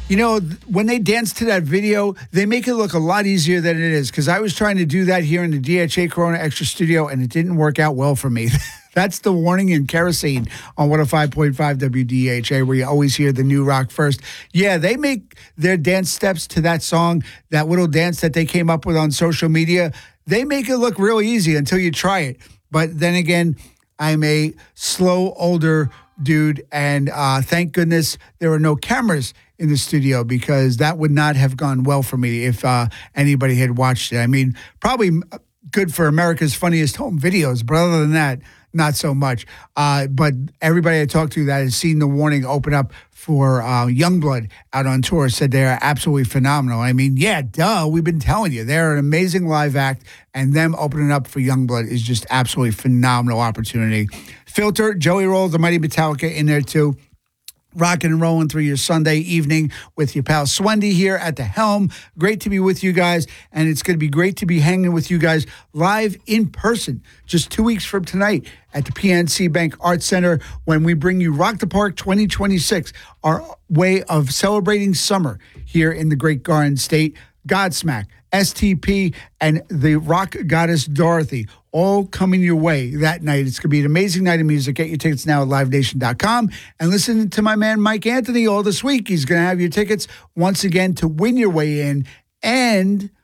When they dance to that video, they make it look a lot easier than it is. Because I was trying to do that here in the DHA Corona Extra Studio, and it didn't work out well for me. That's the warning in kerosene on 105.5 WDHA, where you always hear the new rock first. Yeah, they make their dance steps to that song, that little dance that they came up with on social media. They make it look real easy until you try it. But then again, I'm a slow, older dude, and thank goodness there are no cameras in the studio, because that would not have gone well for me if anybody had watched it. I mean, probably good for America's Funniest Home Videos, but other than that, not so much. But everybody I talked to that has seen the warning open up for Youngblood out on tour said they're absolutely phenomenal. I mean, yeah, duh, we've been telling you. They're an amazing live act, and them opening up for Youngblood is just absolutely phenomenal opportunity. Filter, Joey Roll, the Mighty Metallica in there too. Rocking and rolling through your Sunday evening with your pal Swendy here at the helm. Great to be with you guys, and it's going to be great to be hanging with you guys live in person just 2 weeks from tonight at the PNC Bank Arts Center when we bring you Rock the Park 2026, our way of celebrating summer here in the Great Garden State. Godsmack, STP, and the rock goddess Dorothy, all coming your way that night. It's going to be an amazing night of music. Get your tickets now at livenation.com. And listen to my man Mike Anthony all this week. He's going to have your tickets once again to win your way in. And